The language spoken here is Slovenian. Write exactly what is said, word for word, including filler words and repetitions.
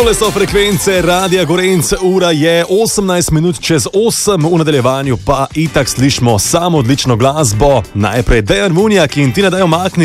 Tole so frekvence Radia Gorenc, ura je osemnajst minut čez osem, v nadaljevanju pa itak slišimo samo odlično glasbo. Najprej Dejan Vunjak in Tina Daj Omakni.